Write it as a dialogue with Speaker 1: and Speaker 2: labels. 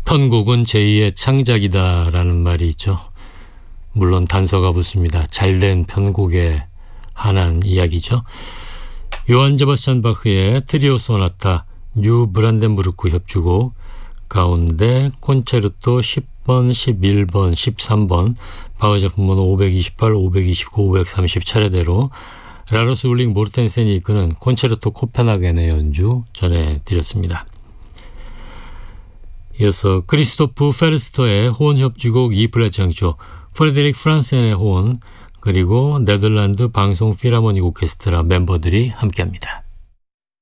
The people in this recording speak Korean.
Speaker 1: 편곡은 제2의 창작이다라는 말이 있죠. 물론 단서가 붙습니다. 잘된 편곡에 한한 이야기죠. 요한 제바스찬 바흐의 트리오 소나타 뉴 브란덴부르크 협주곡 가운데 콘체르토 10번, 11번, 13번 바흐 작품번호 528, 529, 530 차례대로 라로스 울링 모르텐센이 이끄는 콘체르토 코펜하겐의 연주 전해드렸습니다. 이어서 크리스토프 페르스터의 호은 협주곡 E 플랫 장조, 프레데릭 프란센의 호은, 그리고 네덜란드 방송 필하모닉 오케스트라 멤버들이 함께합니다.